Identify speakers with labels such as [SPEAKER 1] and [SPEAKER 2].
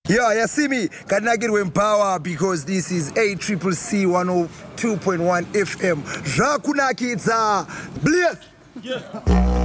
[SPEAKER 1] Yeah, you see me? Can I get with power because this is ACCC 102.1 FM. Rakunakitsa. Bless.
[SPEAKER 2] Yeah.